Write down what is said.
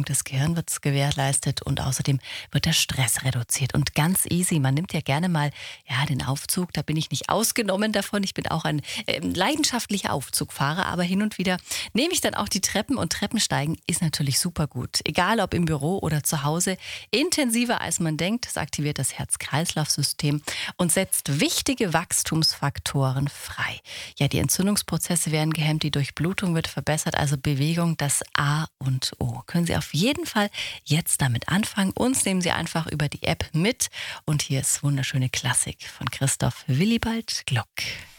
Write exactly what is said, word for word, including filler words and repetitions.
des Gehirns gewährleistet und außerdem wird der Stress reduziert. Und ganz easy, man nimmt ja gerne mal ja, den Aufzug, da bin ich nicht ausgenommen davon. Ich bin auch ein äh, leidenschaftlicher Aufzugfahrer, aber hin und wieder nehme ich dann auch die Treppen und Treppensteigen ist natürlich super gut. Egal ob im Büro oder zu Hause, intensiver als man denkt, das aktiviert das Herz-Kreislauf-System und setzt wichtige Wachstumsfaktoren frei. Ja, die Entzündungsprozesse werden gehemmt, die Durchblutung wird verbessert, also Bewegung das A und O. Können Sie auf jeden Fall jetzt damit anfangen. Uns nehmen Sie einfach über die App mit und hier ist wunderschöne Klassik von Christoph Willibald Gluck.